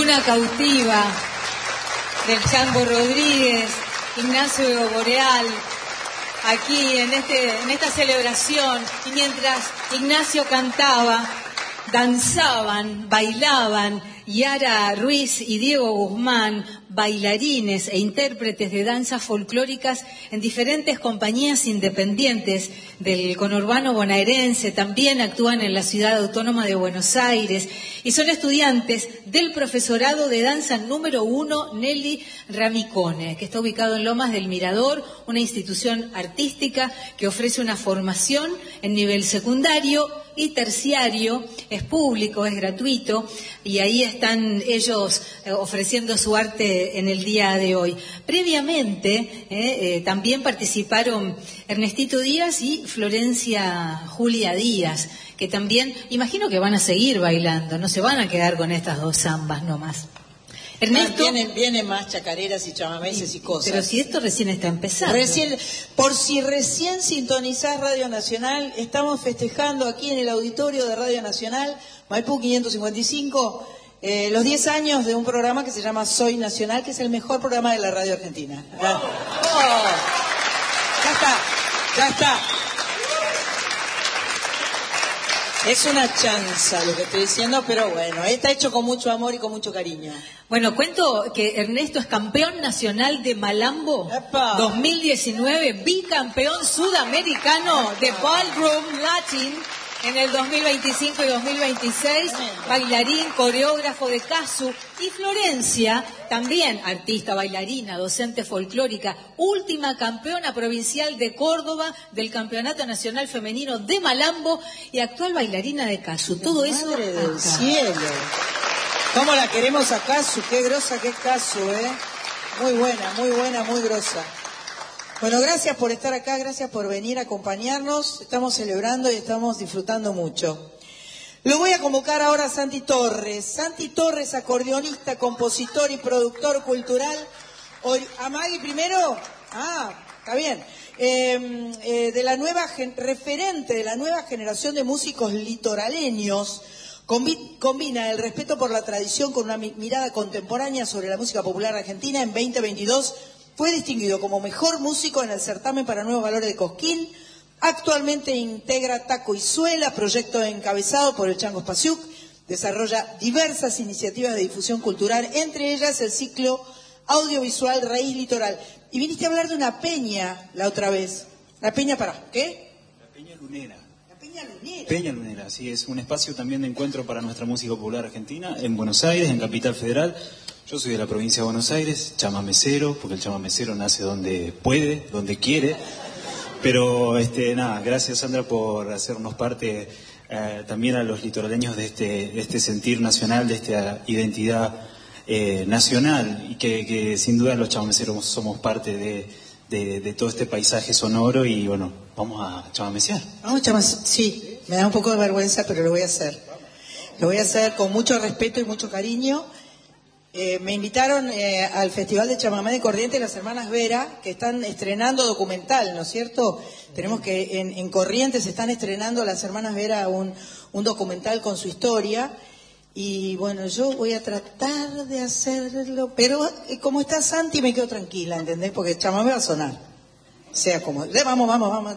Luna Cautiva, del Chango Rodríguez, Ignacio Boreal, aquí en esta celebración. Y mientras Ignacio cantaba, danzaban, bailaban Yara Ruiz y Diego Guzmán, bailarines e intérpretes de danzas folclóricas en diferentes compañías independientes del conurbano bonaerense. También actúan en la Ciudad Autónoma de Buenos Aires y son estudiantes del profesorado de danza número 1 Nelly Ramicone, que está ubicado en Lomas del Mirador, una institución artística que ofrece una formación en nivel secundario y terciario. Es público, es gratuito, y ahí están ellos ofreciendo su arte en el día de hoy. Previamente también participaron Ernestito Díaz y Florencia Julia Díaz, que también imagino que van a seguir bailando, no se van a quedar con estas dos zambas nomás. Ernesto, vienen más chacareras y chamameses y cosas. Pero si esto recién está empezando. Por si recién sintonizás Radio Nacional, estamos festejando aquí en el auditorio de Radio Nacional, Maipú 555, los 10 años de un programa que se llama Soy Nacional, que es el mejor programa de la radio argentina. Ya está. Es una chanza lo que estoy diciendo, pero bueno, está hecho con mucho amor y con mucho cariño. Bueno, cuento que Ernesto es campeón nacional de Malambo. ¡Epa! 2019, bicampeón sudamericano de Ballroom Latin en el 2025 y 2026, bailarín, coreógrafo de casu. Y Florencia, también artista, bailarina, docente folclórica, última campeona provincial de Córdoba del Campeonato Nacional Femenino de Malambo y actual bailarina de casu. Todo eso ¡Madre del acá. cielo! ¿Cómo la queremos a Casu? Qué grosa que es Casu, ¿eh? Muy buena, muy grosa. Bueno, gracias por estar acá, gracias por venir a acompañarnos. Estamos celebrando y estamos disfrutando mucho. Lo voy a convocar ahora a Santi Torres. Santi Torres, acordeonista, compositor y productor cultural. ¿A Maggie primero? Está bien. De la referente de la nueva generación de músicos litoraleños. Combina el respeto por la tradición con una mirada contemporánea sobre la música popular argentina. En 2022 fue distinguido como mejor músico en el certamen para Nuevos Valores de Cosquín. Actualmente integra Taco y Suela, proyecto encabezado por el Chango Spasiuk. Desarrolla diversas iniciativas de difusión cultural, entre ellas el ciclo audiovisual Raíz Litoral. Y viniste a hablar de una peña la otra vez. ¿La peña para qué? La Peña Lunera. Lunera. Peña Lunera, sí, es un espacio también de encuentro para nuestra música popular argentina en Buenos Aires, en Capital Federal. Yo soy de la provincia de Buenos Aires, chamamecero, porque el chamamecero nace donde puede, donde quiere. Pero gracias Sandra por hacernos parte también a los litoraleños de este sentir nacional, de esta identidad nacional, y que sin duda los chamameceros somos parte de todo este paisaje sonoro. Y bueno, vamos a chamamecear. Sí, me da un poco de vergüenza, pero lo voy a hacer. Lo voy a hacer con mucho respeto y mucho cariño. Me invitaron al Festival de Chamamé de Corrientes las hermanas Vera, que están estrenando documental, ¿no es cierto? Tenemos que en Corrientes están estrenando las hermanas Vera un documental con su historia. Y bueno, yo voy a tratar de hacerlo, pero como está Santi me quedo tranquila, ¿entendés? Porque el chamamé va a sonar. Sea como... Vamos.